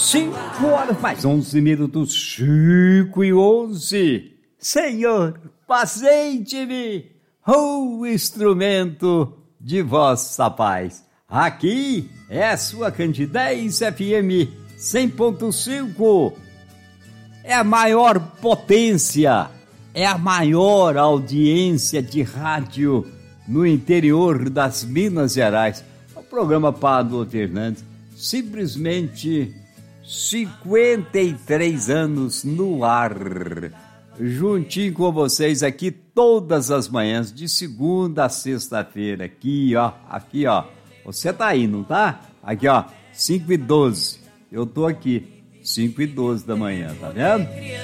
5 horas mais 11 minutos, 5:11. Senhor, paciente-me, o instrumento de vossa paz. Aqui é a sua Candidez FM 100.5. É a maior potência, é a maior audiência de rádio no interior das Minas Gerais. O programa Pablo Fernandes, simplesmente 53 anos no ar, juntinho com vocês aqui todas as manhãs, de segunda a sexta-feira, aqui ó, você tá aí, não tá? Aqui ó, 5:12, eu tô aqui, 5:12 da manhã, tá vendo?